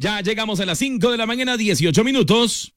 Ya llegamos a las 5 de la mañana, 18 minutos.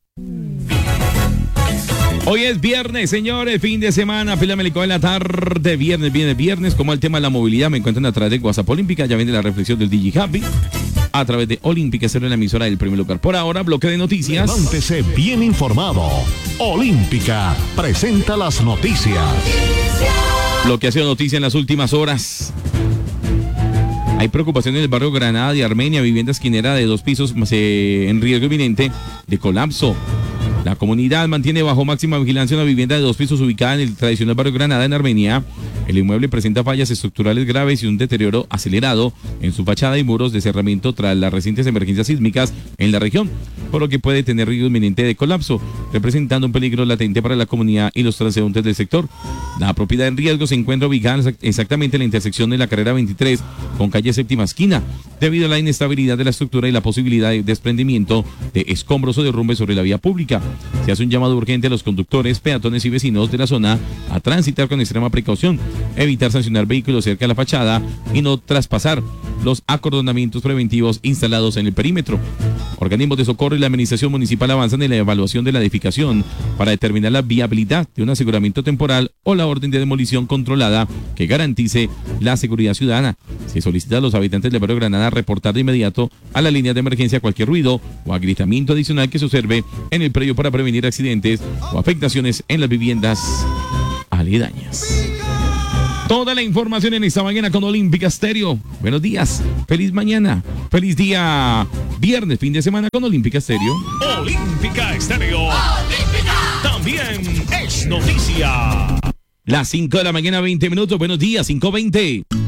Hoy es viernes, señores, fin de semana, Pila Melicó en la tarde, viernes, como el tema de la movilidad, me encuentran a través de WhatsApp Olímpica, ya viene la reflexión del DJ Happy, a través de Olímpica, ser la emisora del primer lugar. Por ahora, bloque de noticias. Levántese bien informado. Olímpica presenta las noticias. Lo que ha sido noticia en las últimas horas. Hay preocupación en el barrio Granada de Armenia, vivienda esquinera de 2 pisos en riesgo inminente de colapso. La comunidad mantiene bajo máxima vigilancia una vivienda de 2 pisos ubicada en el tradicional barrio Granada en Armenia. El inmueble presenta fallas estructurales graves y un deterioro acelerado en su fachada y muros de cerramiento tras las recientes emergencias sísmicas en la región, por lo que puede tener riesgo inminente de colapso, representando un peligro latente para la comunidad y los transeúntes del sector. La propiedad en riesgo se encuentra ubicada exactamente en la intersección de la carrera 23 con calle Séptima Esquina, debido a la inestabilidad de la estructura y la posibilidad de desprendimiento de escombros o derrumbes sobre la vía pública. Se hace un llamado urgente a los conductores, peatones y vecinos de la zona a transitar con extrema precaución, evitar sancionar vehículos cerca de la fachada y no traspasar los acordonamientos preventivos instalados en el perímetro. Organismos de socorro y la administración municipal avanzan en la evaluación de la edificación para determinar la viabilidad de un aseguramiento temporal o la orden de demolición controlada que garantice la seguridad ciudadana. Se solicita a los habitantes del barrio Granada reportar de inmediato a la línea de emergencia cualquier ruido o agrietamiento adicional que se observe en el predio para prevenir accidentes o afectaciones en las viviendas aledañas. Toda la información en esta mañana con Olímpica Stereo. Buenos días, feliz mañana, feliz día viernes, fin de semana con Olímpica Stereo. Olímpica Stereo. Olímpica. También es noticia. Las 5 de la mañana, 20 minutos. Buenos días, 5:20.